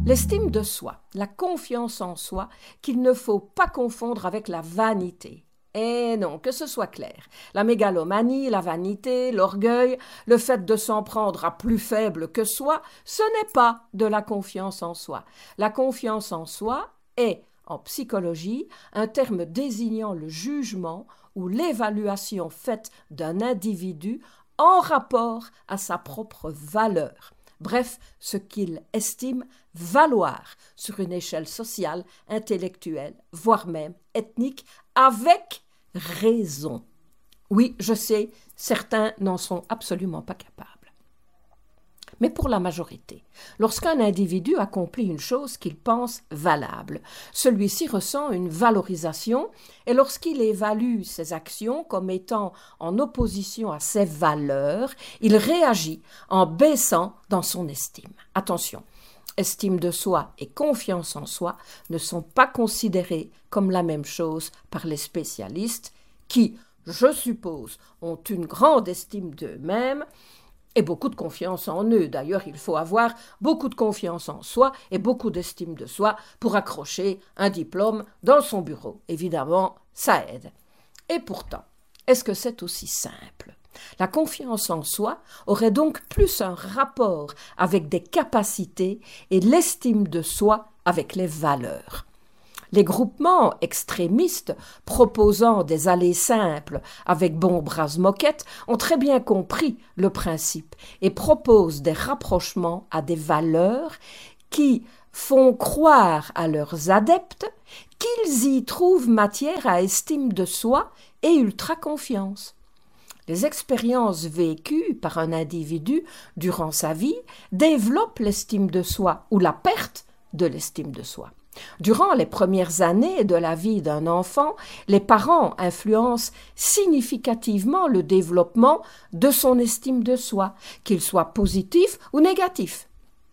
L'estime de soi, la confiance en soi, qu'il ne faut pas confondre avec la vanité. Eh non, que ce soit clair. La mégalomanie, la vanité, l'orgueil, le fait de s'en prendre à plus faible que soi, ce n'est pas de la confiance en soi. La confiance en soi est, en psychologie, un terme désignant le jugement ou l'évaluation faite d'un individu en rapport à sa propre valeur. Bref, ce qu'il estime valoir sur une échelle sociale, intellectuelle, voire même ethnique, avec raison. Oui, je sais, certains n'en sont absolument pas capables. Mais pour la majorité, lorsqu'un individu accomplit une chose qu'il pense valable, celui-ci ressent une valorisation et lorsqu'il évalue ses actions comme étant en opposition à ses valeurs, il réagit en baissant dans son estime. Attention, estime de soi et confiance en soi ne sont pas considérés comme la même chose par les spécialistes qui, je suppose, ont une grande estime d'eux-mêmes et beaucoup de confiance en eux. D'ailleurs, il faut avoir beaucoup de confiance en soi et beaucoup d'estime de soi pour accrocher un diplôme dans son bureau. Évidemment, ça aide. Et pourtant, est-ce que c'est aussi simple ? La confiance en soi aurait donc plus un rapport avec des capacités et l'estime de soi avec les valeurs. Les groupements extrémistes proposant des allées simples avec bon bras moquette ont très bien compris le principe et proposent des rapprochements à des valeurs qui font croire à leurs adeptes qu'ils y trouvent matière à estime de soi et ultra-confiance. Les expériences vécues par un individu durant sa vie développent l'estime de soi ou la perte de l'estime de soi. Durant les premières années de la vie d'un enfant, les parents influencent significativement le développement de son estime de soi, qu'il soit positif ou négatif.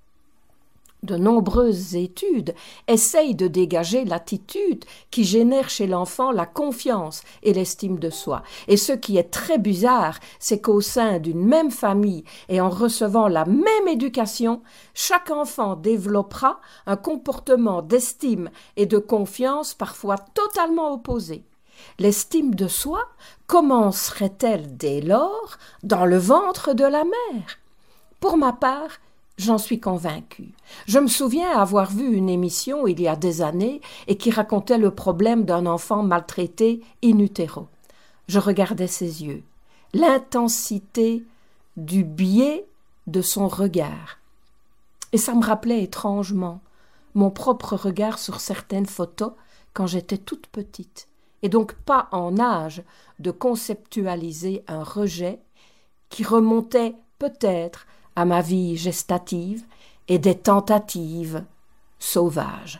De nombreuses études essayent de dégager l'attitude qui génère chez l'enfant la confiance et l'estime de soi. Et ce qui est très bizarre, c'est qu'au sein d'une même famille et en recevant la même éducation, chaque enfant développera un comportement d'estime et de confiance parfois totalement opposé. L'estime de soi commencerait-elle dès lors dans le ventre de la mère ? Pour ma part, j'en suis convaincue. Je me souviens avoir vu une émission il y a des années et qui racontait le problème d'un enfant maltraité in utero. Je regardais ses yeux, l'intensité du biais de son regard. Et ça me rappelait étrangement mon propre regard sur certaines photos quand j'étais toute petite, et donc pas en âge de conceptualiser un rejet qui remontait peut-être à ma vie gestative et des tentatives sauvages.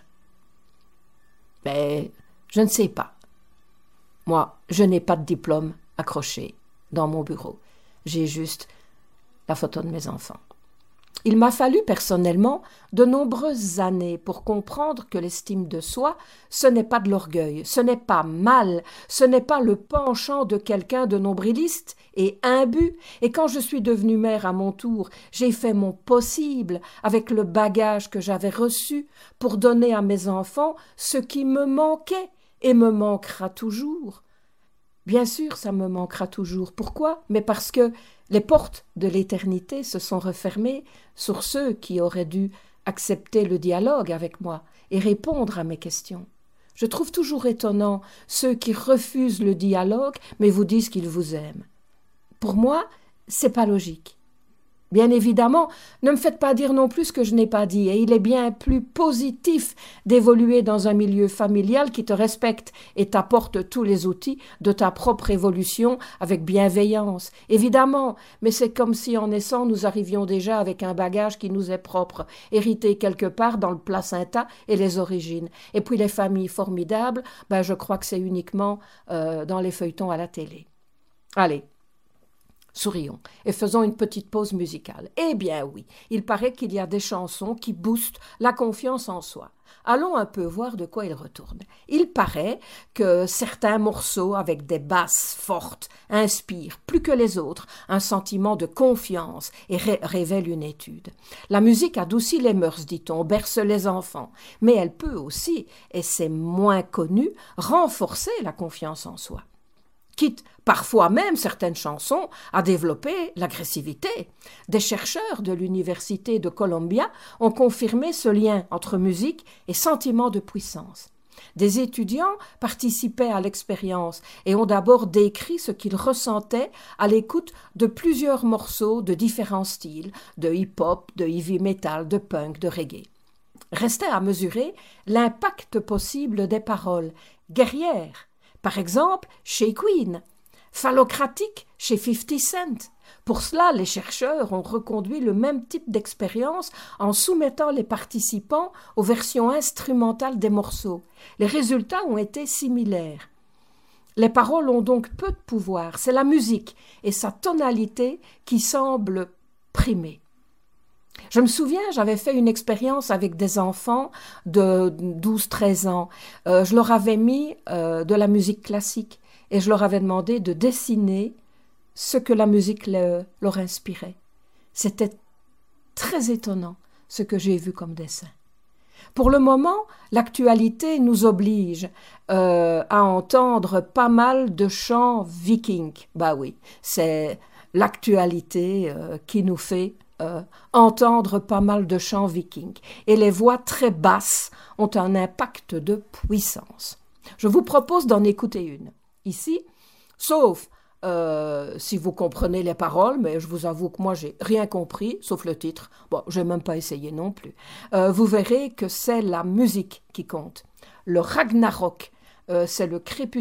Mais je ne sais pas. Moi, je n'ai pas de diplôme accroché dans mon bureau. J'ai juste la photo de mes enfants. Il m'a fallu personnellement de nombreuses années pour comprendre que l'estime de soi, ce n'est pas de l'orgueil, ce n'est pas mal, ce n'est pas le penchant de quelqu'un de nombriliste et imbu. Et quand je suis devenue mère à mon tour, j'ai fait mon possible avec le bagage que j'avais reçu pour donner à mes enfants ce qui me manquait et me manquera toujours. Bien sûr, ça me manquera toujours. Pourquoi ? Mais parce que les portes de l'éternité se sont refermées sur ceux qui auraient dû accepter le dialogue avec moi et répondre à mes questions. Je trouve toujours étonnant ceux qui refusent le dialogue mais vous disent qu'ils vous aiment. Pour moi, c'est pas logique. Bien évidemment, ne me faites pas dire non plus ce que je n'ai pas dit, et il est bien plus positif d'évoluer dans un milieu familial qui te respecte et t'apporte tous les outils de ta propre évolution avec bienveillance. Évidemment, mais c'est comme si en naissant nous arrivions déjà avec un bagage qui nous est propre, hérité quelque part dans le placenta et les origines. Et puis les familles formidables, je crois que c'est uniquement dans les feuilletons à la télé. Allez. Sourions et faisons une petite pause musicale. Eh bien oui, il paraît qu'il y a des chansons qui boostent la confiance en soi. Allons un peu voir de quoi il retourne. Il paraît que certains morceaux avec des basses fortes inspirent plus que les autres un sentiment de confiance et révèlent une étude. La musique adoucit les mœurs, dit-on, berce les enfants, mais elle peut aussi, et c'est moins connu, renforcer la confiance en soi. Quitte parfois même certaines chansons à développer l'agressivité. Des chercheurs de l'Université de Columbia ont confirmé ce lien entre musique et sentiment de puissance. Des étudiants participaient à l'expérience et ont d'abord décrit ce qu'ils ressentaient à l'écoute de plusieurs morceaux de différents styles, de hip-hop, de heavy metal, de punk, de reggae. Restait à mesurer l'impact possible des paroles guerrières, par exemple chez Queen, phallocratique chez 50 Cent. Pour cela, les chercheurs ont reconduit le même type d'expérience en soumettant les participants aux versions instrumentales des morceaux. Les résultats ont été similaires. Les paroles ont donc peu de pouvoir, c'est la musique et sa tonalité qui semblent primer. Je me souviens, j'avais fait une expérience avec des enfants de 12-13 ans. Je leur avais mis de la musique classique et je leur avais demandé de dessiner ce que la musique leur inspirait. C'était très étonnant ce que j'ai vu comme dessin. Pour le moment, l'actualité nous oblige à entendre pas mal de chants vikings. Bah oui, c'est l'actualité qui nous fait entendre pas mal de chants vikings. Et les voix très basses ont un impact de puissance. Je vous propose d'en écouter une. Ici, sauf si vous comprenez les paroles, mais je vous avoue que moi j'ai rien compris, sauf le titre. Bon, j'ai même pas essayé non plus. Vous verrez que c'est la musique qui compte. Le Ragnarok, c'est le crépuscule